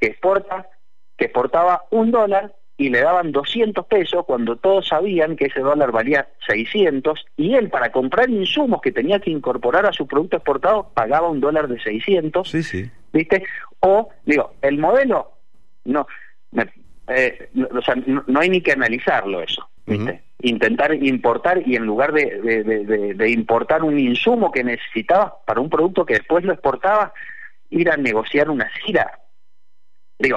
que exportaba $1 y le daban 200 pesos cuando todos sabían que ese dólar valía 600, y él para comprar insumos que tenía que incorporar a su producto exportado pagaba $1 de 600, Sí. ¿viste? O, digo, el modelo, no hay ni que analizarlo eso, ¿viste? Intentar importar, y en lugar de importar un insumo que necesitabas para un producto que después lo exportabas, ir a negociar una CIRA. Digo,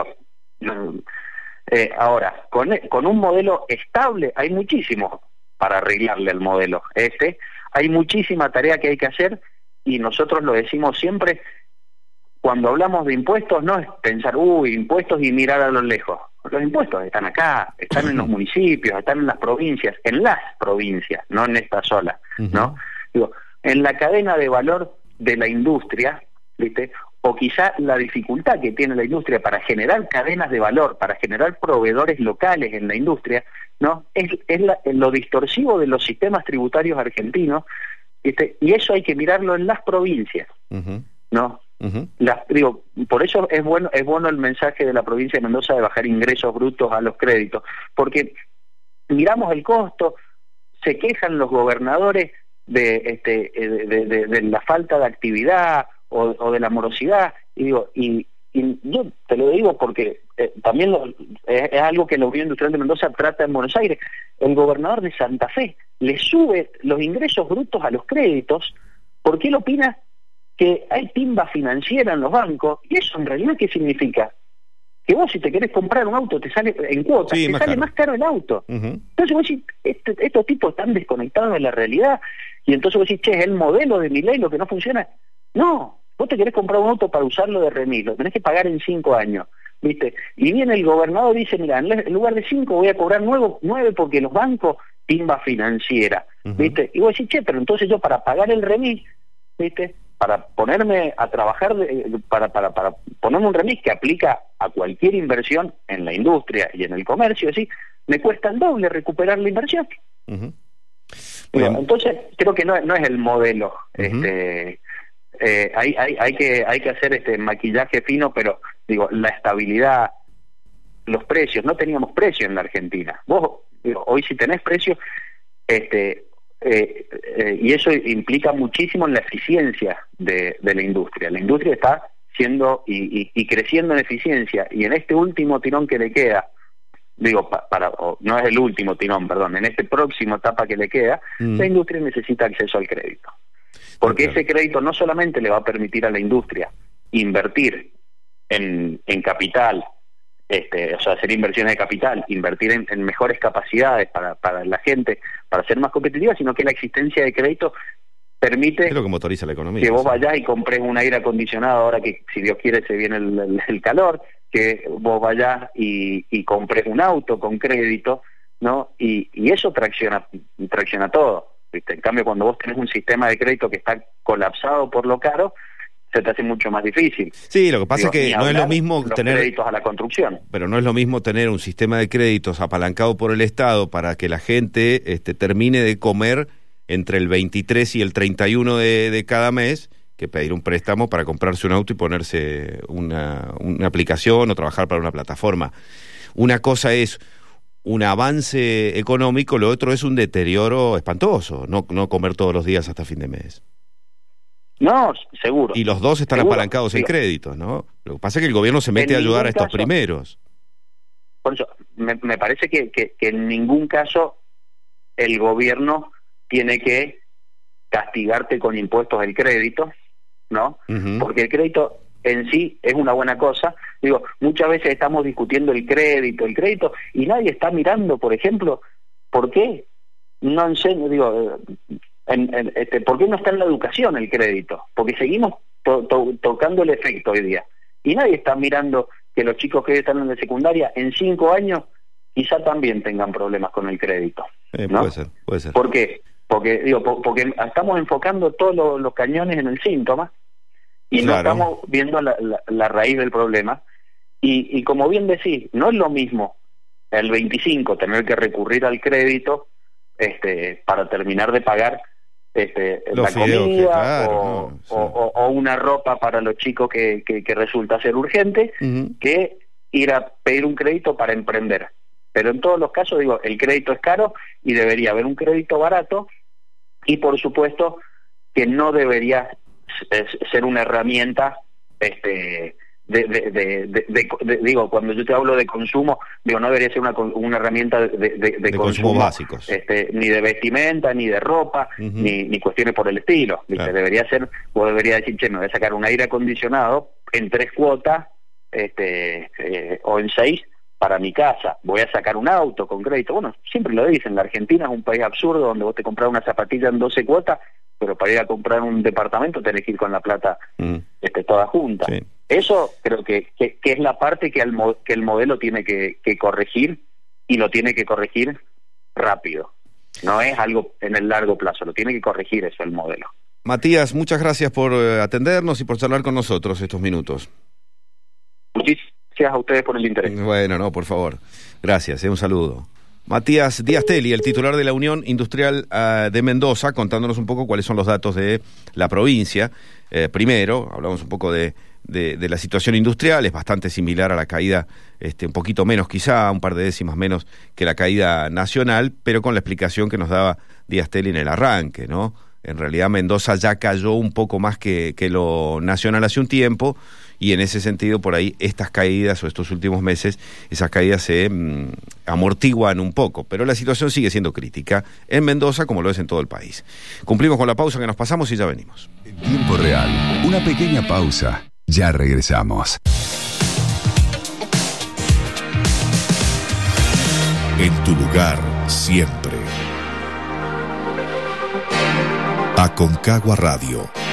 ahora, con un modelo estable hay muchísimo para arreglarle al modelo. Hay muchísima tarea que hay que hacer, y nosotros lo decimos siempre, cuando hablamos de impuestos, no es pensar, impuestos y mirar a lo lejos. Los impuestos están acá, están en los municipios, están en las provincias, no en esta sola, ¿no? Digo, en la cadena de valor de la industria, ¿viste? O quizá la dificultad que tiene la industria para generar cadenas de valor, para generar proveedores locales en la industria, ¿no? Es lo distorsivo de los sistemas tributarios argentinos, ¿viste? Y eso hay que mirarlo en las provincias, ¿no? Digo, por eso es bueno el mensaje de la provincia de Mendoza de bajar ingresos brutos a los créditos, porque miramos el costo, se quejan los gobernadores de la falta de actividad o de la morosidad, y yo te lo digo porque también es algo que la Unión Industrial de Mendoza trata en Buenos Aires. El gobernador de Santa Fe le sube los ingresos brutos a los créditos porque él opina que hay timba financiera en los bancos, y eso en realidad ¿qué significa? Que vos, si te querés comprar un auto, te sale en cuotas, te sale más caro el auto. Entonces vos decís, estos tipos están desconectados de la realidad, y entonces vos decís, es el modelo de Milei lo que no funciona. No, vos te querés comprar un auto para usarlo de remis, lo tenés que pagar en 5 años, ¿viste? Y viene el gobernador y dice, mira, en lugar de 5 voy a cobrar 9 porque los bancos, timba financiera, ¿viste? Y vos decís, pero entonces yo para pagar el remis, ¿viste?, para ponerme a trabajar, para ponerme un remis que aplica a cualquier inversión en la industria y en el comercio, ¿sí?, me cuesta el doble recuperar la inversión. Entonces creo que no es el modelo. Hay que hacer maquillaje fino, pero digo, la estabilidad, los precios, no teníamos precio en la Argentina. Vos, hoy si tenés precios, y eso implica muchísimo en la eficiencia de la industria. La industria está siendo y creciendo en eficiencia, y en este último tirón que le queda, no es el último tirón, perdón, en este próximo etapa que le queda, la industria necesita acceso al crédito, porque ese crédito no solamente le va a permitir a la industria invertir en capital, hacer inversiones de capital, invertir en mejores capacidades para la gente, para ser más competitiva, sino que la existencia de crédito permite, es lo que motoriza la economía, que vos vayas y compres un aire acondicionado ahora que, si Dios quiere, se viene el calor, que vos vayas y compres un auto con crédito, ¿no? Y eso tracciona todo, ¿viste? En cambio, cuando vos tenés un sistema de crédito que está colapsado por lo caro, se te hace mucho más difícil. Sí, lo que pasa es que no es lo mismo tener créditos a la construcción. Pero no es lo mismo tener un sistema de créditos apalancado por el Estado para que la gente termine de comer entre el 23 y el 31 de cada mes, que pedir un préstamo para comprarse un auto y ponerse una aplicación o trabajar para una plataforma. Una cosa es un avance económico, lo otro es un deterioro espantoso, no comer todos los días hasta fin de mes. No, seguro. Y los dos están apalancados en créditos, ¿no? Lo que pasa es que el gobierno se mete a ayudar a estos primeros. Por eso, me parece que en ningún caso el gobierno tiene que castigarte con impuestos el crédito, ¿no? Porque el crédito en sí es una buena cosa. Digo, muchas veces estamos discutiendo el crédito, y nadie está mirando, por ejemplo, ¿por qué no enseño? ¿Por qué no está en la educación el crédito? Porque seguimos tocando el efecto hoy día. Y nadie está mirando que los chicos que están en la secundaria, en 5 años, quizá también tengan problemas con el crédito, ¿no? Puede ser. ¿Por qué? Porque estamos enfocando todos los cañones en el síntoma y no estamos viendo la raíz del problema. Y como bien decís, no es lo mismo el 25 tener que recurrir al crédito para terminar de pagar la comida, claro, o una ropa para los chicos que resulta ser urgente, que ir a pedir un crédito para emprender. Pero en todos los casos, digo, el crédito es caro y debería haber un crédito barato, y por supuesto que no debería ser una herramienta digo, cuando yo te hablo de consumo, digo, no debería ser una herramienta de consumo básicos, ni de vestimenta, ni de ropa, ni cuestiones por el estilo, ¿viste? Claro. Debería decir, che, me voy a sacar un aire acondicionado en 3 cuotas, o en 6 para mi casa, voy a sacar un auto con crédito. Bueno, siempre lo dicen, la Argentina es un país absurdo donde vos te compras una zapatilla en 12 cuotas, pero para ir a comprar un departamento tenés que ir con la plata toda junta. Sí. Eso creo que es la parte que el modelo tiene que corregir, y lo tiene que corregir rápido. No es algo en el largo plazo, lo tiene que corregir eso el modelo. Matías, muchas gracias por atendernos y por charlar con nosotros estos minutos. Muchísimas gracias a ustedes por el interés. Bueno, no, por favor. Gracias, un saludo. Matías Díaz Teli, el titular de la Unión Industrial de Mendoza, contándonos un poco cuáles son los datos de la provincia. Primero, hablamos un poco de la situación industrial, es bastante similar a la caída, un poquito menos quizá, un par de décimas menos que la caída nacional, pero con la explicación que nos daba Díaz Teli en el arranque, ¿no? En realidad Mendoza ya cayó un poco más que lo nacional hace un tiempo, y en ese sentido por ahí estas caídas o estos últimos meses, esas caídas se amortiguan un poco, pero la situación sigue siendo crítica en Mendoza como lo es en todo el país. Cumplimos con la pausa que nos pasamos y ya venimos. En tiempo real, una pequeña pausa, ya regresamos. En tu lugar siempre. Aconcagua Radio.